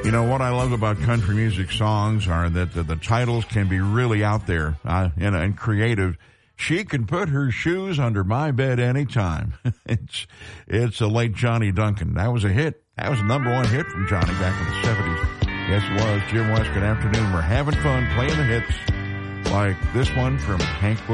You know, what I love about country music songs are that the titles can be really out there and creative. She can put her shoes under my bed anytime. It's a late Johnny Duncan. That was a hit. That was the number one hit from Johnny back in the 70s. Yes, it was. Jim West, good afternoon. We're having fun playing the hits like this one from Hank